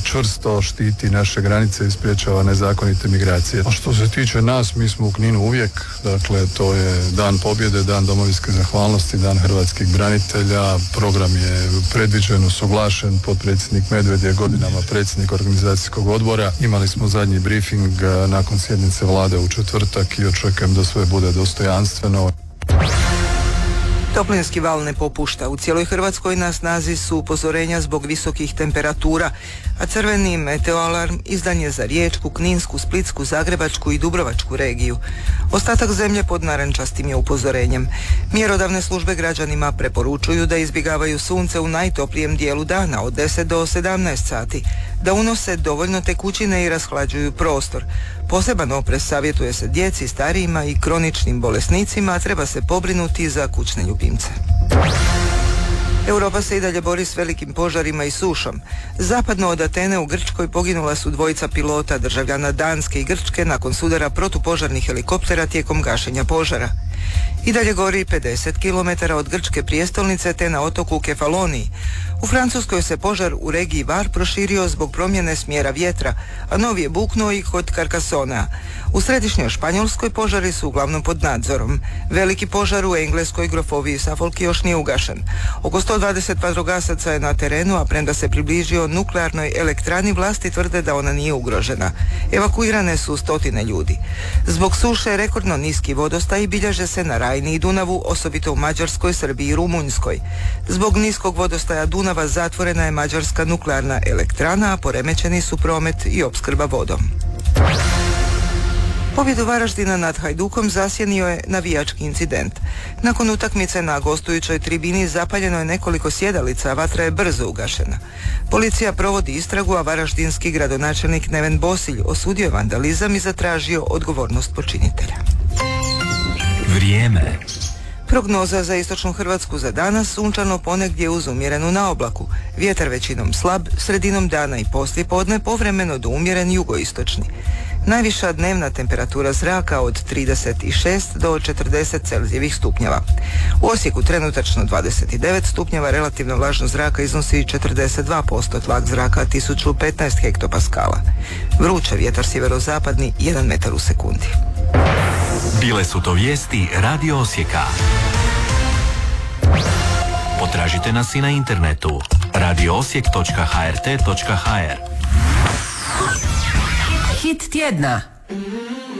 čvrsto štiti naše granice i sprječava nezakonite migracije. A što se tiče nas, mi smo u Kninu uvijek, dakle to je Dan pobjede, Dan domovinske zahvalnosti, Dan hrvatskih branitelja. Program je predviđen, usuglašen, potpredsjednik Medved je godinama predsjednik organizacijskog odbora. Imali smo zadnji briefing nakon sjednice vlade u četvrtak i očekujem da sve bude dostojanstveno. Toplinski val ne popušta. U cijeloj Hrvatskoj na snazi su upozorenja zbog visokih temperatura, a crveni meteoalarm izdan je za Riječku, Kninsku, Splitsku, Zagrebačku i Dubrovačku regiju. Ostatak zemlje pod narančastim je upozorenjem. Mjerodavne službe građanima preporučuju da izbjegavaju sunce u najtoplijem dijelu dana od 10 do 17 sati, da unose dovoljno tekućine i rashlađuju prostor. Poseban oprez savjetuje se djeci, starijima i kroničnim bolesnicima, a treba se pobrinuti za kućne ljubimce. Europa se i dalje bori s velikim požarima i sušom. Zapadno od Atene u Grčkoj poginula su dvojica pilota, državljana Danske i Grčke, nakon sudara protupožarnih helikoptera tijekom gašenja požara. I dalje gori 50 km od grčke prijestolnice te na otoku Kefaloniji. U Francuskoj se požar u regiji Var proširio zbog promjene smjera vjetra, a novi je buknuo i kod Carcassonea. U središnjoj Španjolskoj požari su uglavnom pod nadzorom. Veliki požar u engleskoj grofoviji Suffolk još nije ugašen. Oko 120 vatrogasaca je na terenu, a premda se približio nuklearnoj elektrani, vlasti tvrde da ona nije ugrožena. Evakuirane su stotine ljudi. Zbog suše rekordno niski vodostaj bilježe se na Rajni i Dunavu, osobito u Mađarskoj, Srbiji i Rumunjskoj. Zbog niskog vodostaja Dunava zatvorena je mađarska nuklearna elektrana, a poremećeni su promet i opskrba vodom. Pobjedu Varaždina nad Hajdukom zasjenio je navijački incident. Nakon utakmice na gostujućoj tribini zapaljeno je nekoliko sjedalica, a vatra je brzo ugašena. Policija provodi istragu, a varaždinski gradonačelnik Neven Bosilj osudio je vandalizam i zatražio odgovornost počinitelja. Vrijeme. Prognoza za istočnu Hrvatsku za danas: sunčano, ponegdje uz umjerenu naoblaku. Vjetar većinom slab, sredinom dana i poslijepodne povremeno do umjeren jugoistočni. Najviša dnevna temperatura zraka od 36 do 40 Celzijevih stupnjeva. U Osijeku trenutačno 29 stupnjeva, relativno vlažnost zraka iznosi 42%, tlak zraka 1015 hektopaskala. Vruće, vjetar sjeverozapadni 1 metar u sekundi. Bile su to vijesti Radio Osijeka. Potražite nas i na internetu radioosijek.hrt.hr. Hit tjedna.